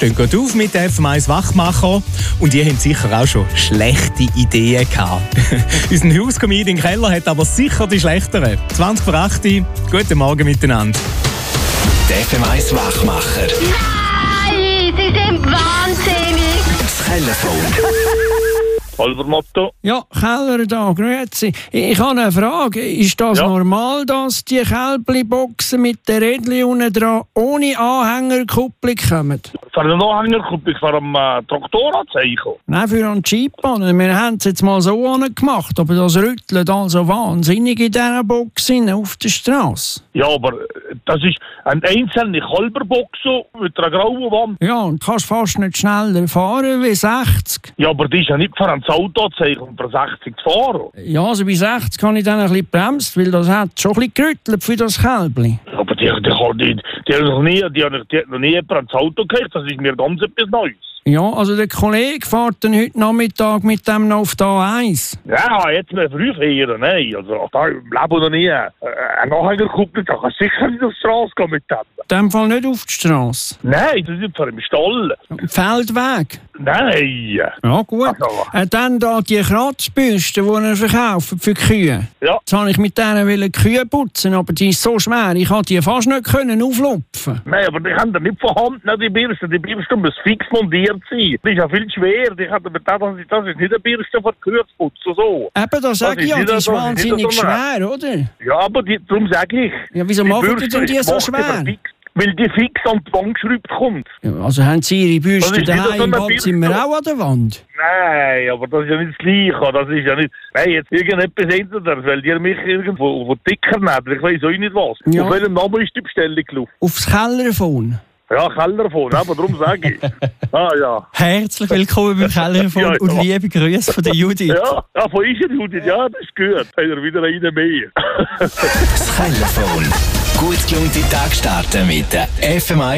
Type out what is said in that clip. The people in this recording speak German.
stehen gut auf mit der FM1 Wachmacher und ihr habt sicher auch schon schlechte Ideen gehabt. Unser Hauscomedian Keller hat aber sicher die schlechteren. 20 vor 8 Uhr. Guten Morgen miteinander. Der FM1 Wachmacher. Nein, Sie sind wahnsinnig. Das Telefon. Motto. Ja, Keller da, grüezi. Ich habe eine Frage. Ist das normal, dass die Kälbli-Boxen mit den Rädchen unten dran ohne Anhängerkupplung kommen? Für den Anhängerkupplung für einen Traktoranzeichen? Nein, für einen Jeep-Bahn. Wir haben es jetzt mal so gemacht, aber das rüttelt also wahnsinnig in dieser Box auf der Straße. Ja, aber das ist eine einzelne Kalberbox mit einer grauen Wand. Ja, und du kannst fast nicht schneller fahren wie 60. Ja, aber die ist ja nicht für ein Autozeichen für 60 zu fahren. Ja, also bei 60 habe ich dann ein bisschen bremst, weil das hat schon ein bisschen gerüttelt für das Kälbli. Aber die hat noch nie jemand ans Auto gekriegt. Das ist mir ganz etwas Neues. Ja, also der Kollege fährt dann heute Nachmittag mit dem noch auf die A1. Ja, jetzt mehr früh fahren. Nein, also da im Leben noch nie. Ein Anhängerkupplung, da kannst du sicher nicht auf die Straße gehen mit dem. In dem Fall nicht auf die Straße. Nein, das ist für im Stall. Feldweg. Nein. Ja, gut. Also. Dann da die Kratzbürste, die er verkauft für die Kühe. Ja. Jetzt wollte ich mit denen die Kühe putzen, aber die ist so schwer, ich konnte die fast nicht auflupfen. Nein, aber die haben da nicht vorhanden, die Bürste. Die Bürste muss fix montiert sein. Die ist ja viel schwer. Das ist nicht eine Bürste für die Kühe zu putzen. So. Eben, das sage ich ja, die ist wahnsinnig schwer, oder? Ja, aber darum sage ich. Ja, wieso machen die denn die so schwer? Weil die fix an die Wand geschraubt kommt. Ja, also haben Sie Ihre Bürste daheim im Badzimmer auch an der Wand? Nein, aber das ist ja nicht das Gleiche. Das ist ja nicht... Nein, jetzt irgendetwas ändert, weil die mich irgendwo dicker nehmen. Ich weiss auch nicht was. Ja. Auf welchem Namen ist die Bestellung gelaufen? Aufs Kellerphone. Ja, Kellerphone, aber darum sage ich. Ja. Herzlich willkommen beim Kellerphone und liebe Grüße von der Judith. Ja, von ihr Judith, ja, das ist gut. Hat er wieder eine mehr. Das Telefon. Gut gelaunte Tag starten mit der FM1